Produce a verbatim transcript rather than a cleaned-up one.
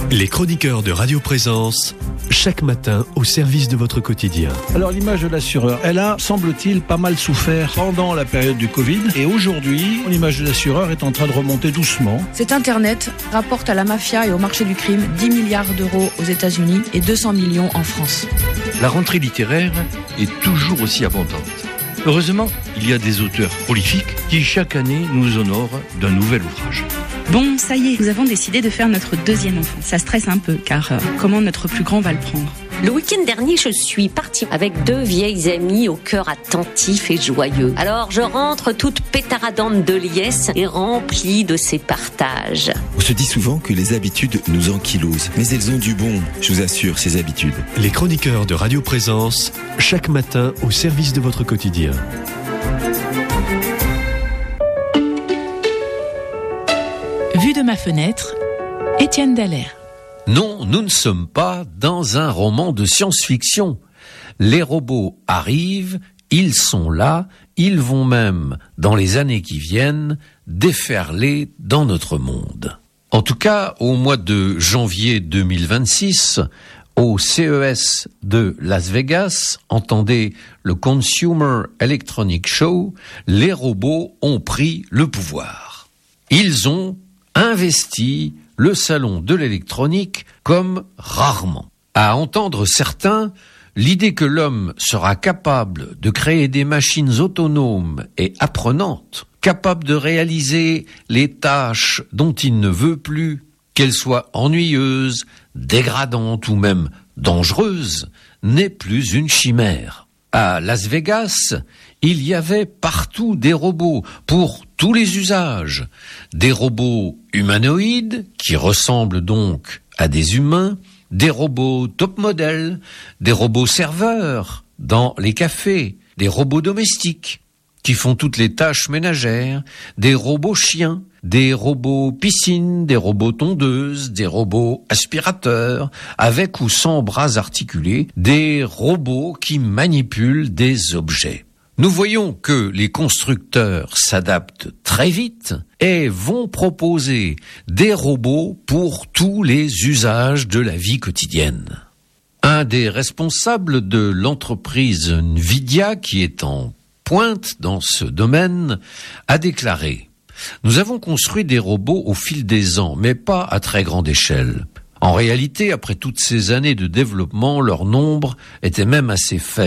Les chroniqueurs de Radio Présence, chaque matin au service de votre quotidien. Alors l'image de l'assureur, elle a, semble-t-il, pas mal souffert pendant la période du Covid. Et aujourd'hui, l'image de l'assureur est en train de remonter doucement. Cet Internet rapporte à la mafia et au marché du crime dix milliards d'euros aux États-Unis et deux cents millions en France. La rentrée littéraire est toujours aussi abondante. Heureusement, il y a des auteurs prolifiques qui chaque année nous honorent d'un nouvel ouvrage. Bon, ça y est, nous avons décidé de faire notre deuxième enfant. Ça stresse un peu, car euh, comment notre plus grand va le prendre ? Le week-end dernier, je suis partie avec deux vieilles amies au cœur attentif et joyeux. Alors, je rentre toute pétaradante de liesse et remplie de ces partages. On se dit souvent que les habitudes nous ankylosent, mais elles ont du bon, je vous assure, ces habitudes. Les chroniqueurs de Radio Présence, chaque matin au service de votre quotidien. Vue de ma fenêtre, Étienne Dallaire. Non, nous ne sommes pas dans un roman de science-fiction. Les robots arrivent, ils sont là, ils vont même, dans les années qui viennent, déferler dans notre monde. En tout cas, au mois de janvier deux mille vingt-six, au C E S de Las Vegas, entendez le Consumer Electronic Show, les robots ont pris le pouvoir. Ils ont investi le salon de l'électronique comme rarement. À entendre certains, l'idée que l'homme sera capable de créer des machines autonomes et apprenantes, capables de réaliser les tâches dont il ne veut plus, qu'elles soient ennuyeuses, dégradantes ou même dangereuses, n'est plus une chimère. À Las Vegas, il y avait partout des robots pour tous les usages. Des robots humanoïdes, qui ressemblent donc à des humains, des robots top modèles, des robots serveurs dans les cafés, des robots domestiques qui font toutes les tâches ménagères, des robots chiens, des robots piscines, des robots tondeuses, des robots aspirateurs, avec ou sans bras articulés, des robots qui manipulent des objets. Nous voyons que les constructeurs s'adaptent très vite et vont proposer des robots pour tous les usages de la vie quotidienne. Un des responsables de l'entreprise Nvidia, qui est en pointe dans ce domaine, a déclaré « Nous avons construit des robots au fil des ans, mais pas à très grande échelle. En réalité, après toutes ces années de développement, leur nombre était même assez faible.